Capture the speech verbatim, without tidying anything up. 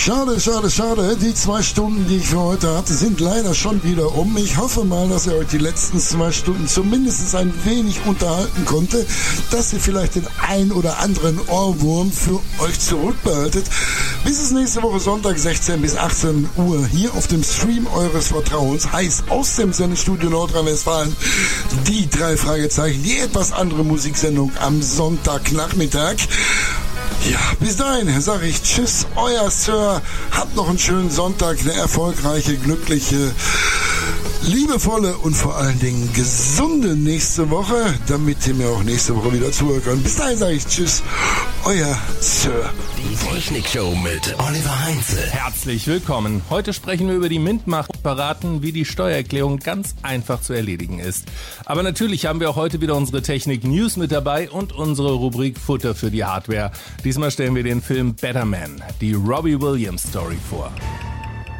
Schade, schade, schade. Die zwei Stunden, die ich für heute hatte, sind leider schon wieder um. Ich hoffe mal, dass ihr euch die letzten zwei Stunden zumindest ein wenig unterhalten konnte, dass ihr vielleicht den ein oder anderen Ohrwurm für euch zurückbehaltet. Bis es nächste Woche Sonntag sechzehn bis achtzehn Uhr hier auf dem Stream eures Vertrauens, heißt aus dem Sendestudio Nordrhein-Westfalen, die drei Fragezeichen, die etwas andere Musiksendung am Sonntagnachmittag. Ja, bis dahin sage ich Tschüss, euer Sir. Habt noch einen schönen Sonntag, eine erfolgreiche, glückliche, liebevolle und vor allen Dingen gesunde nächste Woche, damit ihr mir auch nächste Woche wieder zuhören könnt. Bis dahin sage ich Tschüss, euer Sir. Die Technikshow mit Oliver Heinze. Herzlich willkommen. Heute sprechen wir über die Mint-Macht und verraten, wie die Steuererklärung ganz einfach zu erledigen ist. Aber natürlich haben wir auch heute wieder unsere Technik-News mit dabei und unsere Rubrik Futter für die Hardware. Diesmal stellen wir den Film Better Man, die Robbie Williams Story vor.